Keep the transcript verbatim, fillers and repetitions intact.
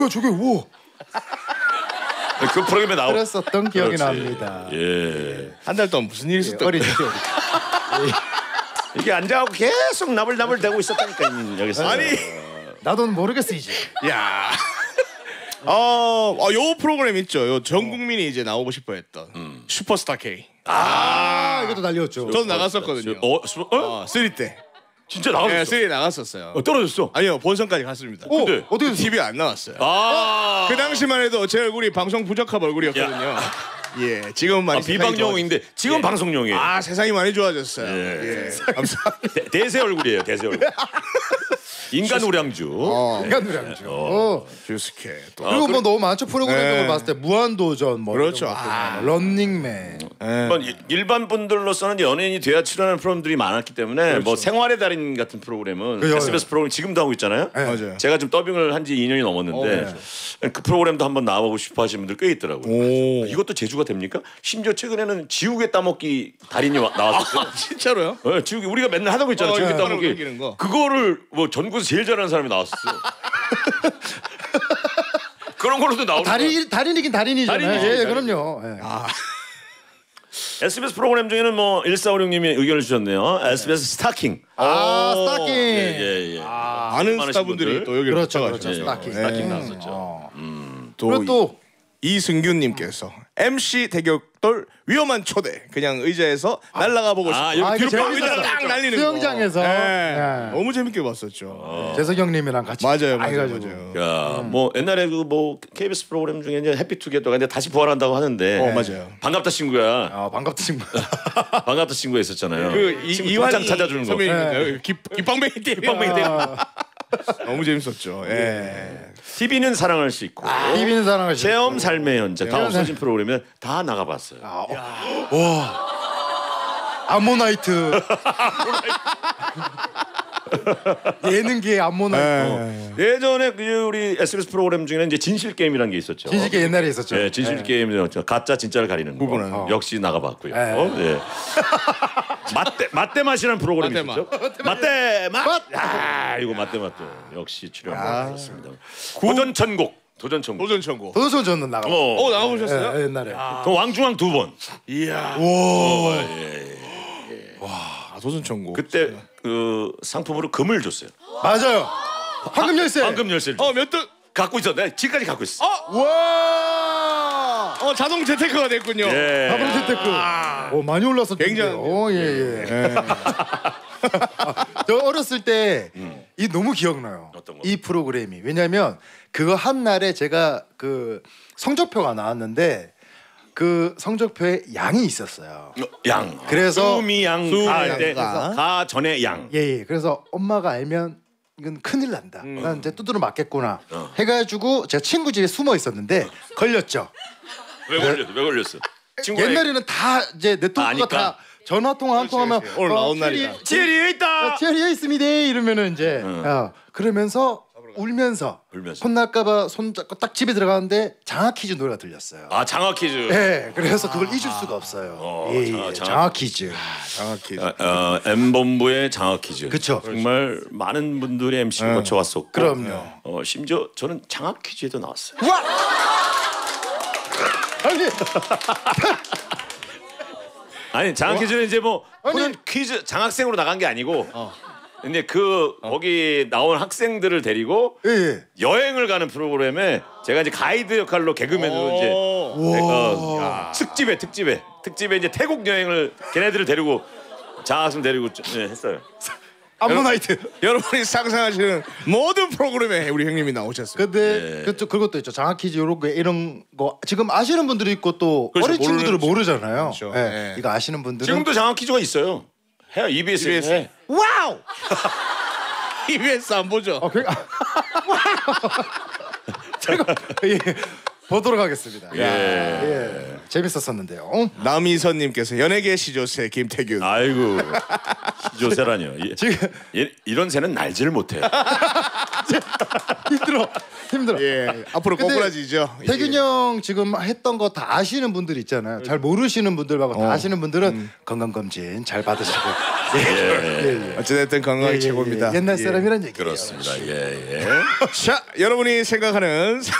야 저게 오. 그 프로그램에 나오. 그랬었던 기억이 그렇지. 납니다. 예. 한 달 동안 무슨 일이 있었던 어린 거야? 시절. 이게 앉아갖고 계속 나불나불 대고 있었다니까 여기서. 아니. 나도 모르겠어 이제. 야. 어, 어, 요 프로그램 있죠. 요 전 국민이 이제 나오고 싶어했던 음. 슈퍼스타 K. 아 이것도 날렸죠. 저도 나갔었거든요. 어, 수, 어? 어, 쓰리 때. 진짜 네, 나갔어. 쓰리 나갔었어요. 어, 떨어졌어. 아니요, 본선까지 갔습니다. 오, 근데 어떻게 티비에 안 나왔어요. 아. 그 당시만 해도 제 얼굴이 방송 부적합 얼굴이었거든요. 예, 지금은 많이 아, 비방용인데 지금 예. 방송용이에요. 아, 세상이 많이 좋아졌어요. 예. 예. 감사합니다. 대, 대세 얼굴이에요. 대세 얼굴. 인간 우량주. 어, 인간 노래죠. 어. 주스케 또. 그리고 뭐 너무 많죠 프로그램을 네. 봤을 때 무한도전 뭐 그렇죠. 이런 것 같은 아. 거. 런닝맨. 뭐 일- 일반 분들로서는 연예인이 돼야 출연하는 프로그램들이 많았기 때문에 뭐 생활의 달인 같은 프로그램은 그죠, 에스비에스 프로그램 지금도 하고 있잖아요. 네. 맞아요. 제가 지금 더빙을 한 지 이 년이 넘었는데 그 프로그램도 한번 나와보고 싶어 하시는 분들 꽤 있더라고요. 오. 이것도 재주가 됩니까? 심지어 최근에는 지우개 따먹기 달인이 와- 나왔어요. 아, 진짜로요? 네, 지우개 우리가 맨날 하던 거 있잖아요. 어, 지우개 예, 따먹기. 따먹기는 거. 그거를 뭐 전국에서 제일 잘하는 사람이 나왔어. 그런 걸로도 나오는 거야. 달인 달인이긴 달인이잖아요. 달인이죠, 예, 달인. 그럼요. 예. 에스비에스 프로그램 중에는 뭐 일사오육님이 의견을 주셨네요. 에스비에스 스타킹. 아 스타킹. 예예 예. 많은 많으신 스타분들이 분들. 또 여기 그렇죠, 붙어가지고. 그렇죠. 스타킹. 스타킹 음. 나왔었죠. 어. 또, 그리고 또 이승균님께서 엠씨 대격돌 위험한 초대. 그냥 의자에서 날아가 보고 싶어. 아, 여기 아, 뒤로 이거 빡 재밌었어요. 의자가 딱 날리는 수영장에서. 거. 예. 예. 너무 재밌게 봤었죠. 재석형님이랑 같이 맞아요, 다 맞아요, 해가지고. 맞아요. 야, 뭐 옛날에 그 뭐 케이비에스 프로그램 중에 이제 해피투게더가 이제 다시 부활한다고 하는데. 어, 맞아요. 반갑다 친구야. 아 반갑다 친구. 반갑다 친구가 있었잖아요. 그 이, 친구 이완 통장 찾아주는 거. 선배님인가요? 기, 기빵뱅이 때 기빵뱅이 때. 너무 재밌었죠. 예. 티비는 사랑할 수 있고. 비비는 사랑을. 체험 삶의 현장 다 체험 없어진 프로그램에 다 나가봤어요. 아, 어. 와. 암모나이트. 예능계의 암모나이트. 예. 예전에 그 우리 에스비에스 프로그램 중에는 이제 진실 게임이라는 게 있었죠. 진실계 옛날에 있었죠. 예, 진실 게임 가짜 진짜를 가리는 거. 구분하는 거. 역시 나가봤고요. 예. 어? 예. 맞대 맞대 맛이라는 프로그램이 맞대 있었죠. 맞대 맛. 야, 이거 맞대 맛도 역시 출연하셨습니다. 도전 천국. 도전 천국. 도전 천국. 도도son 저는 나가. 어. 어, 나가보셨어요? 예, 옛날에. 그 왕중왕 두 번. 이야. 와. 아, 도전 천국. 그때 그 상품으로 금을 줬어요. 맞아요. 황금 열쇠. 황금 열쇠를 줬어요. 어, 몇 등? 갖고 있어. 내가 지금까지 갖고 있어. 와. 어, 자동 재테크가 됐군요. 예. 바브로 재테크. 오 많이 올랐었죠. 굉장히. 오, 예, 예. 저 어렸을 때 이 너무 기억나요. 어떤 거? 이 프로그램이. 왜냐면 그거 한 날에 제가 그 성적표가 나왔는데 그 성적표에 양이 있었어요. 어, 양. 그래서 수미 양. 수미 가, 때, 양가. 가 전에 양. 예, 예. 그래서 엄마가 알면 이건 큰일 난다. 난 이제 두드러 맞겠구나. 해가지고 제가 친구 집에 숨어 있었는데 걸렸죠. 왜 걸렸어? 왜 걸렸어? 친구가 옛날에는 다 이제 네트워크가 아니까. 다 전화 통화 한 통하면 그렇지. 오늘 나온 날이다. 지혜리에 있다. 티에리에 있습니다. 이러면은 이제 어, 그러면서 울면서 울면서. 혼날까봐 손 잡고 딱 집에 들어가는데 장학 퀴즈 노래가 들렸어요. 아 장학 퀴즈. 네, 그래서 그걸 잊을 수가 없어요. 어, 예, 장학- 예, 장학- 장학 퀴즈. 정확히. 어, 어, 엠본부의 장학 퀴즈. 그쵸. 정말 많은 분들이 엠씨를 거쳐왔었고. 그럼요. 어, 심지어 저는 장학 퀴즈에도 나왔어요. 와! 아니, 아니 장학 퀴즈는 이제 뭐 아니. 푸는 퀴즈 장학생으로 나간 게 아니고. 근데 그 거기 나온 학생들을 데리고 예, 예. 여행을 가는 프로그램에 제가 이제 가이드 역할로 개그맨으로 이제 어, 특집에 특집에 특집에 이제 태국 여행을 걔네들을 데리고 장학생 데리고 예, 했어요. 암모나이트. 여러분이 상상하시는 모든 프로그램에 우리 형님이 나오셨어요. 근데 예. 그쪽 그것도 있죠. 장학 퀴즈 이런 거 이런 거 지금 아시는 분들이 있고 또 그렇죠, 어린 친구들은 모르는 모르잖아요. 그렇죠. 예. 예. 이거 아시는 분들은 지금도 장학 퀴즈가 있어요. 해요 이비에스에. 이비에스. 해. 와우. 이비에스 안 보죠? 어, 그, 제가 예. 보도록 하겠습니다. 예. 예. 재밌었었는데요. 남이선님께서 연예계 시조새 김태균. 아이고 시조새라뇨. 이, 지금 이, 이런 새는 날지를 못해. 힘들어, 힘들어. 예, 앞으로 근데 꼬꾸라지죠. 태균 형 지금 했던 거 다 아시는 분들 있잖아요. 잘 모르시는 분들하고 다 아시는 분들은 음. 건강 검진 잘 받으시고. 예. 예, 예. 어찌됐든 건강이 예, 예, 최고입니다. 예. 옛날 예. 사람이란 얘기예요. 그렇습니다. 예, 예. 자, 여러분이 생각하는